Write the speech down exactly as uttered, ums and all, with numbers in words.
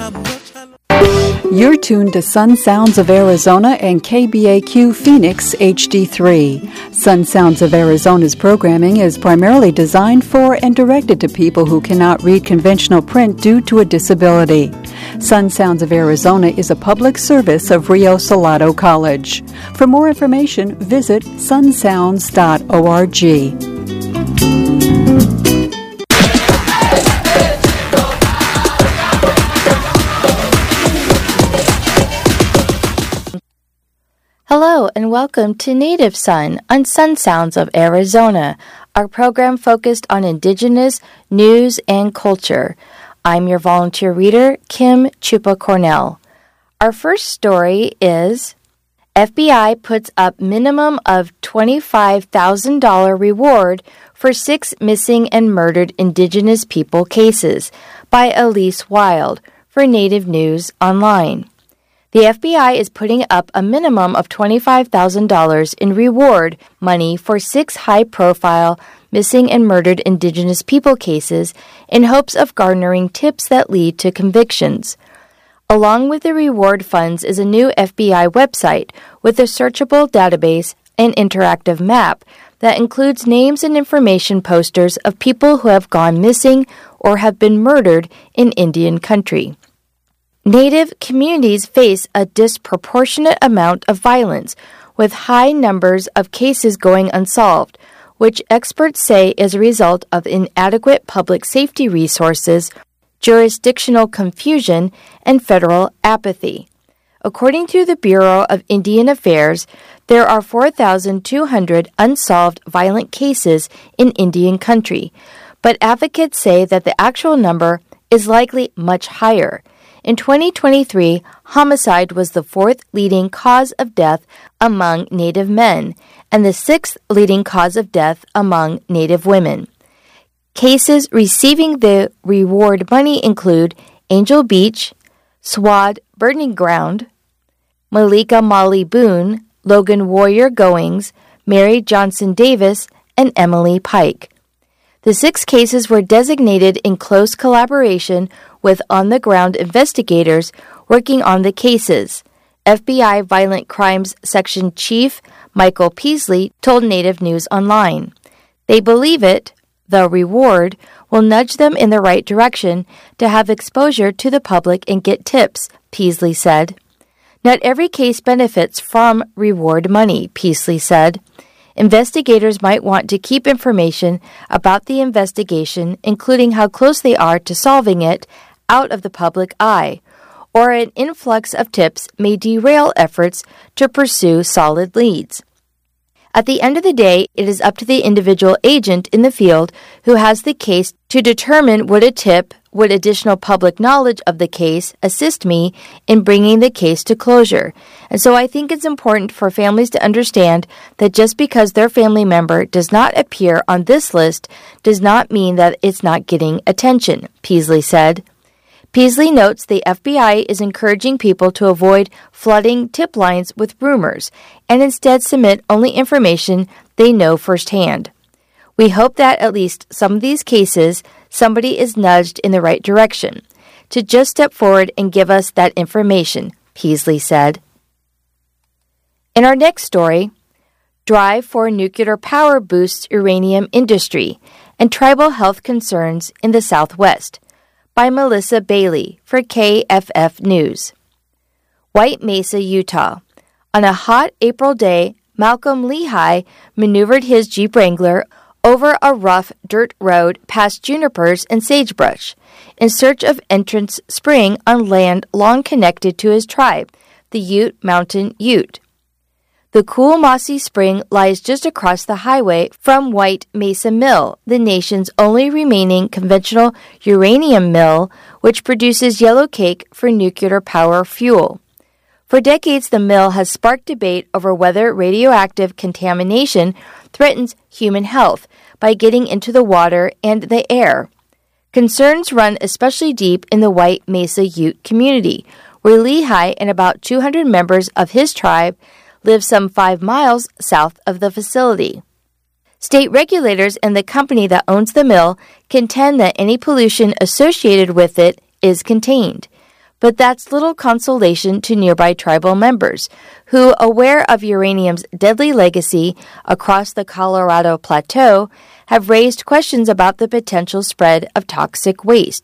You're tuned to Sun Sounds of Arizona and K B A Q Phoenix H D three. Sun Sounds of Arizona's programming is primarily designed for and directed to people who cannot read conventional print due to a disability. Sun Sounds of Arizona is a public service of Rio Salado College. For more information, visit sun sounds dot org. Hello and welcome to Native Sun on Sun Sounds of Arizona, our program focused on Indigenous news and culture. I'm your volunteer reader, Kim Chupa Cornell. Our first story is F B I puts up minimum of twenty-five thousand dollars reward for six missing and murdered Indigenous people cases by Elise Wild for Native News Online. The F B I is putting up a minimum of twenty-five thousand dollars in reward money for six high-profile missing and murdered Indigenous people cases in hopes of garnering tips that lead to convictions. Along with the reward funds is a new F B I website with a searchable database and interactive map that includes names and information posters of people who have gone missing or have been murdered in Indian country. Native communities face a disproportionate amount of violence, with high numbers of cases going unsolved, which experts say is a result of inadequate public safety resources, jurisdictional confusion, and federal apathy. According to the Bureau of Indian Affairs, there are four thousand two hundred unsolved violent cases in Indian country, but advocates say that the actual number is likely much higher. In twenty twenty-three, homicide was the fourth leading cause of death among Native men and the sixth leading cause of death among Native women. Cases receiving the reward money include Angel Beach, Swad Burning Ground, Malika Molly Boone, Logan Warrior Goings, Mary Johnson Davis, and Emily Pike. The six cases were designated in close collaboration with on-the-ground investigators working on the cases. F B I Violent Crimes Section Chief Michael Peasley told Native News Online. They believe it, the reward, will nudge them in the right direction to have exposure to the public and get tips, Peasley said. Not every case benefits from reward money, Peasley said. Investigators might want to keep information about the investigation, including how close they are to solving it, out of the public eye, or an influx of tips may derail efforts to pursue solid leads. At the end of the day, it is up to the individual agent in the field who has the case to determine would a tip, would additional public knowledge of the case assist me in bringing the case to closure. And so I think it's important for families to understand that just because their family member does not appear on this list does not mean that it's not getting attention, Peasley said. Peasley notes the F B I is encouraging people to avoid flooding tip lines with rumors and instead submit only information they know firsthand. We hope that at least some of these cases, somebody is nudged in the right direction to just step forward and give us that information, Peasley said. In our next story, Drive for Nuclear Power Boosts Uranium Industry and Tribal Health Concerns in the Southwest, by Melissa Bailey for K F F News. White Mesa, Utah. On a hot April day, Malcolm Lehigh maneuvered his Jeep Wrangler over a rough dirt road past junipers and sagebrush in search of entrance spring on land long connected to his tribe, the Ute Mountain Ute. The cool mossy spring lies just across the highway from White Mesa Mill, the nation's only remaining conventional uranium mill, which produces yellow cake for nuclear power fuel. For decades, the mill has sparked debate over whether radioactive contamination threatens human health by getting into the water and the air. Concerns run especially deep in the White Mesa Ute community, where Lehigh and about two hundred members of his tribe live some five miles south of the facility. State regulators and the company that owns the mill contend that any pollution associated with it is contained. But that's little consolation to nearby tribal members, who, aware of uranium's deadly legacy across the Colorado Plateau, have raised questions about the potential spread of toxic waste.